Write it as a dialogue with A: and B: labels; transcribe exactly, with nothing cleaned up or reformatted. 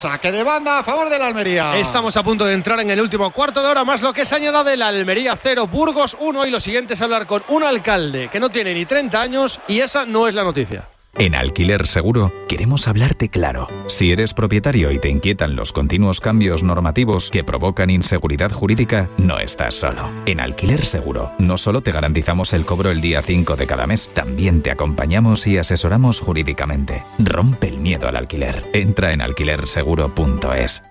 A: Saque de banda a favor de la Almería.
B: Estamos a punto de entrar en el último cuarto de hora, más lo que se añada de la Almería cero, Burgos uno. Y lo siguiente es hablar con un alcalde que no tiene ni treinta años y esa no es la noticia.
C: En Alquiler Seguro queremos hablarte claro. Si eres propietario y te inquietan los continuos cambios normativos que provocan inseguridad jurídica, no estás solo. En Alquiler Seguro no solo te garantizamos el cobro el día cinco de cada mes, también te acompañamos y asesoramos jurídicamente. Rompe el miedo al alquiler. Entra en alquiler seguro punto es.